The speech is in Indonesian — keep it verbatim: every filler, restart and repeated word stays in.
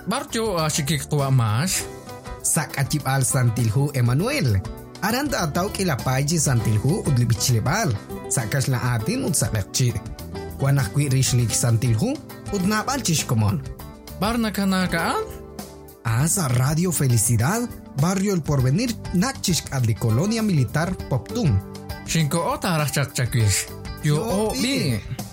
barjo asikik tua mas. Sak acip al santilhu Emmanuel. Aranda atau kilapaji santilhu udli bichlebal. Sakas la atin ud sakakci. Wanak kwi rishlik santilhu ud napal chishkomon. Barna kanakaan? Asa Radio Felicidad, Barrio El Porvenir, Nachishk adli Colonia Militar Poptum. Shinko ota arach chak chakwish. Yo o bi.